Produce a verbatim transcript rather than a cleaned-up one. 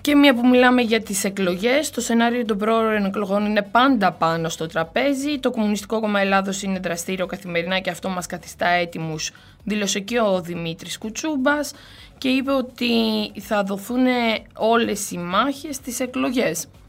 Και μία που μιλάμε για τις εκλογές, το σενάριο των πρόωρων εκλογών είναι πάντα πάνω στο τραπέζι. Το Κομμουνιστικό Κόμμα Ελλάδος είναι δραστήριο καθημερινά και αυτό μας καθιστά έτοιμους, δήλωσε και ο Δημήτρης Κουτσούμπας και είπε ότι θα δοθούν όλες οι μάχες στις εκλογές.